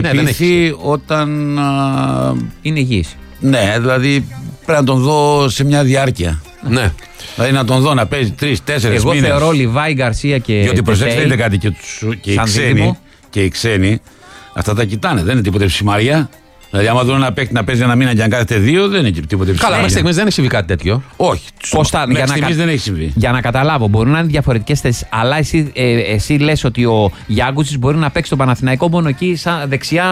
λυπηθεί όταν. Είναι υγιής. Ναι, δηλαδή πρέπει να τον δω σε μια διάρκεια. Ναι. Δηλαδή να τον δω να παίζει 3-4 μήνες. Εγώ θεωρώ Λιβάη Γκαρσία και. Διότι προσέξτε κάτι και οι ξένοι, αυτά τα κοιτάνε. Δεν είναι τίποτε ψημαριά. Δηλαδή, άμα δουν ένα παίκτη να παίζει ένα μήνα και να κάθεται 2, δεν είναι τίποτε ψημαριά. Καλά, μέχρι στιγμής δεν έχει συμβεί κάτι τέτοιο. Όχι. Μέχρι στιγμής δεν έχει συμβεί. Για να καταλάβω, μπορεί να είναι διαφορετικές θέσεις, αλλά εσύ λες ότι ο Γιάνγκουτσης μπορεί να παίξει τον Παναθηναϊκό μόνο εκεί σαν δεξιά.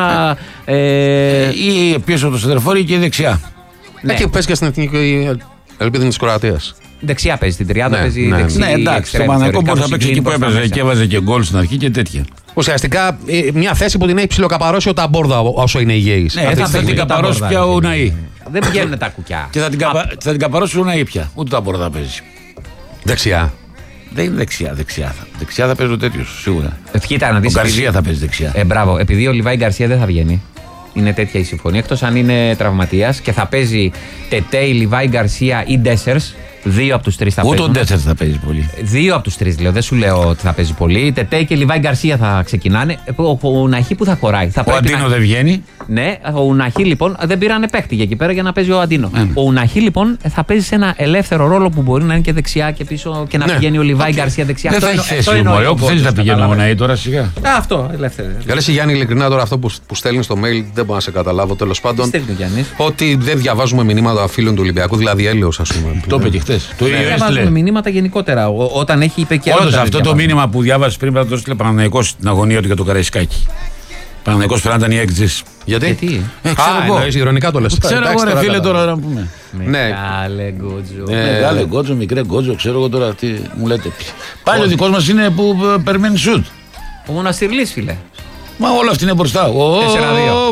Ή πίσω από το σεντερφόρ και δεξιά. Ναι. Και παίζει και στην εθνική ελπίδα της Κροατίας. Δεξιά παίζει, στην τριάδα παίζει ναι. δεξιά. Ναι, εντάξει. Το Παναθηναϊκό μπορεί να παίξει εκεί που έπαιζε και έβαζε και γκολ στην αρχή και τέτοια. Ουσιαστικά μια θέση που την έχει ψιλοκαπαρώσει ο Ταμπόρδα όσο είναι υγιής. Ναι, θα την καπαρώσει πια ο Ουναή. Δεν πηγαίνουν τα κουκιά. Και θα την καπαρώσει ο Ουναή πια. Ούτε τα Ταμπόρδα παίζει. Δεξιά. Δεν είναι δεξιά. Δεξιά θα παίζει ο τέτοιος σίγουρα. Κοίτα να δεις. Ο Γκαρσία θα παίζει δεξιά. Μπράβο, επειδή ο Λιβάη Γκαρσία δεν θα βγαίνει. Είναι τέτοια η συμφωνία. Εκτός αν είναι τραυματίας και θα παίζει Τετέι, Λιβάη Γκαρσία ή Ντέσσερς. 2 από τους 3 θα παίζουν. Ούτε ο Ντέσσερς θα παίζει πολύ. 2 από τους 3 λέω, δεν σου λέω ότι θα παίζει πολύ. Τετέι και Λιβάη Γκαρσία θα ξεκινάνε. Ο Ουναχή που θα χωράει. Ο Αντίνο δεν βγαίνει. Ναι, ο Ουναχή λοιπόν δεν πήρανε παίχτη για εκεί πέρα για να παίζει ο Αντίνο. Ο Ουναχή λοιπόν θα παίζει σε ένα ελεύθερο ρόλο που μπορεί να είναι και δεξιά και πίσω και να πηγαίνει ο Λιβάη Γκαρσία δεξιά. Δεν θα έχει θέση ο Μωρέ, όπου θέλει να πηγαίνει ο Ουναή τώρα σιγά. Αυτό, ελεύθερο. Λες Γιάννη, ειλικρινά τώρα αυτό που στέλνει στο mail δεν μπορώ να σε καταλάβω τέλος πάντων. Ότι δεν διαβάζουμε μηνύματα φίλων του Ολυμπιακού, δηλαδή Έλεος ας πούμε. Το είπε και χθες. Διαβάζουμε μηνύματα γενικότερα. Όταν έχει είπε και όντως αυτό το μήνυμα που διάβασε πριν πρέπει να το στείλει Παναθηναϊκός στην αγωνία του για το Καραϊσκάκι. Παναθηναϊκός πρέπει να ήταν η έξι. Γιατί? Ξέρω εγώ. Ηρωνικά το λες. Ξέρω εγώ ρε φίλε τώρα να πούμε. Μεγάλε γκότζο. Μεγάλε γκότζο, μικρέ γκότζο, ξέρω εγώ τώρα τι μου λέτε. Πάλι ο δικός μας είναι που περιμένει σουτ. Ο Μοναστηρλής φίλε. Μα όλα αυτή είναι μπροστά. 4-2.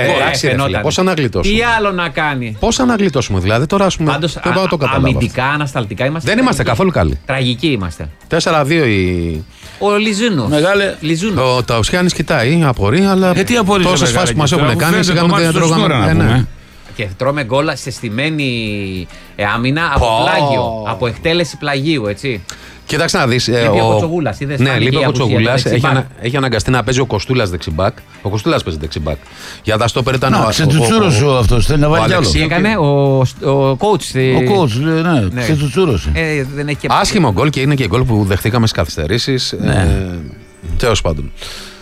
Πώς να γλιτώσουμε. Τι άλλο να κάνει. Πώς να γλιτώσουμε, δηλαδή τώρα ας πούμε. Πάντως αμυντικά, ανασταλτικά είμαστε. Δεν είμαστε καθόλου καλοί. Τραγικοί είμαστε. 4-2 η. Ο Λιζούνος. Μεγάλε. Λιζούνος. Ο Ταουσιάνης κοιτάει, απορεί, αλλά. Τι απορεί. Τόσες φάσεις που μας έχουν κάνει, σιγά μην δεν τρώγαμε. Και τρώμε γκολ σε στημένη άμυνα από πλάγιο. Από εκτέλεση πλαγίου, έτσι. Κοίταξε να δεις. Λείπει ο Κοτσογούλας. Ναι, λείπει ο Κοτσογούλας. Έχει αναγκαστεί να παίζει ο Κοστούλας δεξιμπάκ. Ο Κοστούλας παίζει δεξιμπάκ. Για τα στόπερ ήταν ο. Ξετσουτσούρωσε αυτός. Θέλει να βάλει κι άλλο. Τι έκανε ο coach. Ο coach, ναι, ξετσουτσούρωσε. Άσχημο γκολ και είναι και γκολ που δεχτήκαμε στις καθυστερήσεις. Τέλος πάντων.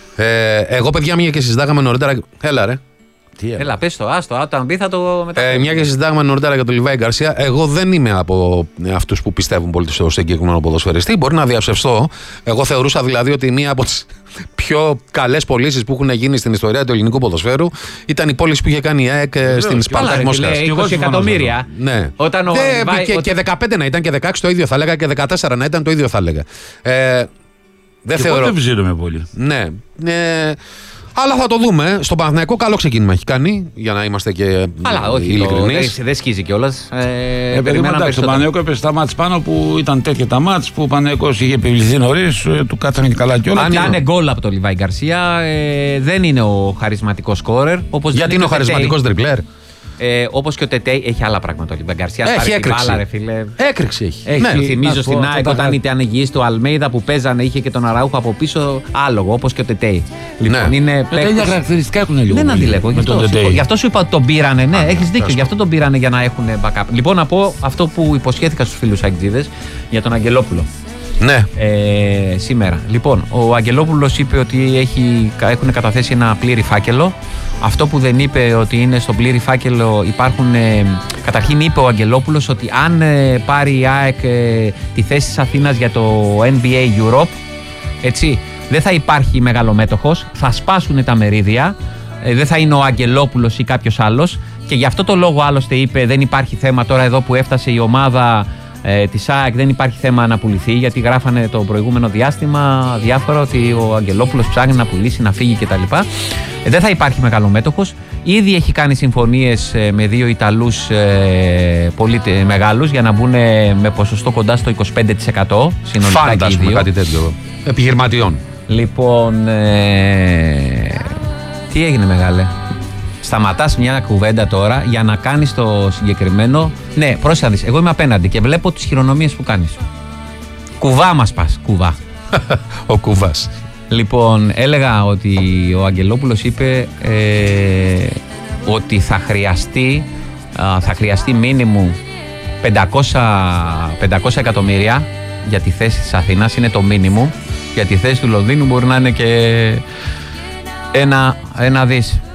Εγώ, παιδιά, μια και συζητάγαμε νωρίτερα. Έλα, ρε. Έλα, πες το, άστο, όταν μπει θα το μεταφέρω. Μια και συζητάγαμε νωρίτερα για τον Λιβάη Γκαρσία, εγώ δεν είμαι από αυτούς που πιστεύουν πολύ στο συγκεκριμένο ποδοσφαιριστή. Μπορεί να διαψευστώ. Εγώ θεωρούσα δηλαδή ότι μία από τις πιο καλές πωλήσεις που έχουν γίνει στην ιστορία του ελληνικού ποδοσφαίρου ήταν η πώληση που είχε κάνει η ΑΕΚ στην Σπάρτακ Μόσχας. 20 εκατομμύρια. Ναι. Όταν και 15 να ήταν και 16 το ίδιο θα έλεγα και 14 να ήταν το ίδιο θα έλεγα. Δεν θεωρώ. Δεν ψήνουμε πολύ. Ναι. Αλλά θα το δούμε. Στον Παναθηναϊκό καλό ξεκίνημα έχει κάνει, για να είμαστε και ειλικρινείς. Δεν σκίζει κιόλας. Εντάξει, το Παναθηναϊκό έπεσε τα μάτς πάνω που ήταν τέτοια τα μάτς που ο Παναθηναϊκός είχε επιβληθεί νωρίς, του κάτσανε και καλά κιόλας. Αν είναι γκολ από τον Λιβάη Γκαρσία, δεν είναι ο χαρισματικός σκόρερ. Γιατί είναι ο χαρισματικός ντριμπλέρ. Όπως και ο Τετέι έχει άλλα πράγματα. Ο Λιβάη Γκαρσία έχει έκρηξη. Έκρηξη έχει. Ναι, θυμίζω στην ΑΕΚ όταν ήταν υγιής του Αλμέιδα που παίζανε, είχε και τον Αραούχο από πίσω άλογο, όπως και ο Τετέι. Λοιπόν, είναι τέτοια χαρακτηριστικά έχουν λίγο. Δεν αντιλέγω. Γι' αυτό σου είπα ότι τον πήρανε. Ναι, έχεις δίκιο. Γι' αυτό τον πήρανε για να έχουν backup. Λοιπόν, να πω αυτό που υποσχέθηκα στους φίλους Αγγλίδες για τον Αγγελόπουλο. Ναι. Σήμερα. Λοιπόν, ο Αγγελόπουλος είπε ότι έχουν καταθέσει ένα πλήρη φάκελο. Αυτό που δεν είπε ότι είναι στον πλήρη φάκελο υπάρχουν. Καταρχήν είπε ο Αγγελόπουλος ότι αν πάρει η ΑΕΚ τη θέση της Αθήνας για το NBA Europe, έτσι, δεν θα υπάρχει μεγαλομέτοχος, θα σπάσουν τα μερίδια, δεν θα είναι ο Αγγελόπουλος ή κάποιος άλλος. Και γι' αυτό το λόγο άλλωστε είπε δεν υπάρχει θέμα τώρα εδώ που έφτασε η ομάδα της ΑΕΚ, δεν υπάρχει θέμα να πουληθεί, γιατί γράφανε το προηγούμενο διάστημα διάφορα ότι ο Αγγελόπουλος ψάχνει να πουλήσει, να φύγει κτλ. Δεν θα υπάρχει μεγαλομέτοχος. Ήδη έχει κάνει συμφωνίες με 2 Ιταλούς πολύ μεγάλους για να μπουν με ποσοστό κοντά στο 25% συνολικά. Φάντασμα κάτι τέτοιο επιχειρηματιών. Λοιπόν, τι έγινε μεγάλε? Σταματάς μια κουβέντα τώρα για να κάνεις το συγκεκριμένο. Ναι, πρόσεχε να δεις. Εγώ είμαι απέναντι και βλέπω τις χειρονομίες που κάνεις. Κουβά μας πας, κουβά. Ο κουβάς. Λοιπόν, έλεγα ότι ο Αγγελόπουλος είπε ότι θα χρειαστεί μίνιμου 500 εκατομμύρια για τη θέση της Αθήνας, είναι το μίνιμου. Για τη θέση του Λονδίνου μπορεί να είναι και ένα δις.